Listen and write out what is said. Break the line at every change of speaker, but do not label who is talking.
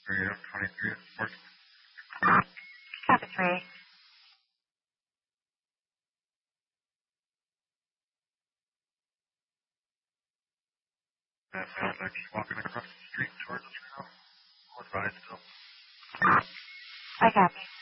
Radio 23 at Fort.
Copy 3.
That sounds like he's walking across the street towards us now. We're fine still.
I copy.